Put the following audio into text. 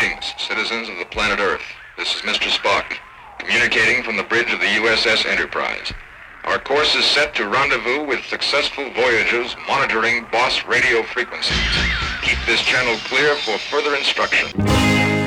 Greetings, citizens of the planet Earth. This is Mr. Spock, communicating from the bridge of the USS Enterprise. Our course is set to rendezvous with successful voyagers monitoring Boss radio frequencies. Keep this channel clear for further instruction.